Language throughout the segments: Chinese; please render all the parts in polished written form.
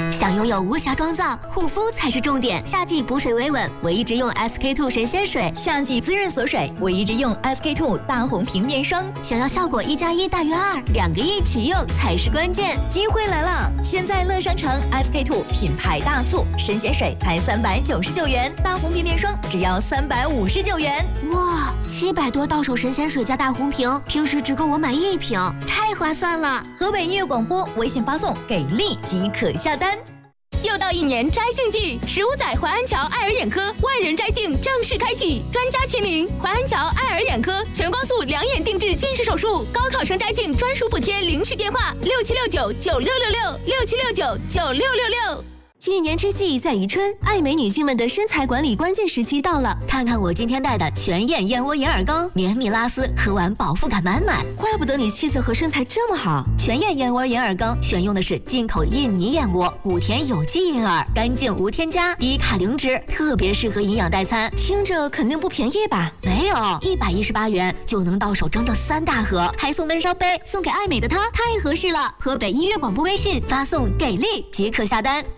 想拥有无瑕妆造，护肤才是重点。夏季补水维稳，我一直用 SK-II 神仙水； 夏季滋润锁水，我一直用 SK-II 大红瓶面霜。 想要效果1+1大于2，2个一起用才是关键。 机会来了！现在乐商城 SK-II 品牌大促，神仙水才399元，大红瓶面霜只要359元。 哇，700多到手神仙水加大红瓶，平时只够我买1瓶，太划算了！ 河北音乐广播微信发送“给力”即可下单。 又到一年摘杏季，15载淮安桥爱尔眼科万人摘镜正式开启，专家亲临淮安桥爱尔眼科全光速两眼定制近视手术，高考生摘镜专属补贴，领取电话6769966667699666。 一年之计在于春，爱美女性们的身材管理关键时期到了。 看看我今天带的全燕燕窝眼耳膏，绵密拉丝，喝完饱腹感满满。 怪不得你气色和身材这么好。 全燕燕窝眼耳膏选用的是进口印尼燕窝，5天有机银耳，干净无添加，低卡零脂，特别适合营养代餐。 听着肯定不便宜吧？ 没有，118元就能到手整整3大盒，还送闷烧杯，送给爱美的她，太合适了。河北音乐广播微信发送“给力”即可下单。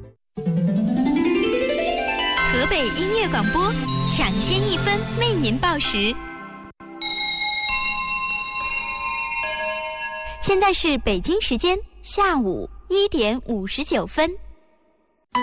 河北音乐广播，抢先1分为您报时。现在是北京时间下午1点59分。